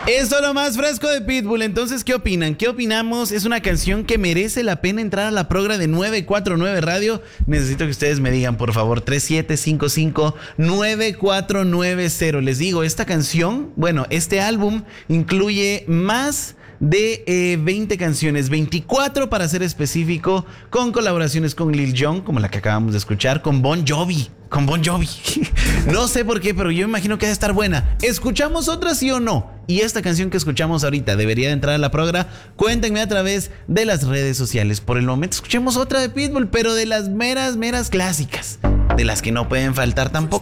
Eso lo más fresco de Pitbull. Entonces, ¿qué opinan? ¿Qué opinamos? Es una canción que merece la pena entrar a la progra de 949 Radio. Necesito que ustedes me digan, por favor, 3755-9490. Les digo, esta canción, bueno, este álbum incluye más de 20 canciones, 24 para ser específico, con colaboraciones con Lil Jon, como la que acabamos de escuchar, con Bon Jovi. No sé por qué, pero yo imagino que debe estar buena. ¿Escuchamos otra, sí o no? Y esta canción que escuchamos ahorita debería de entrar a la progra. Cuéntenme a través de las redes sociales. Por el momento escuchemos otra de Pitbull, pero de las meras clásicas, de las que no pueden faltar tampoco.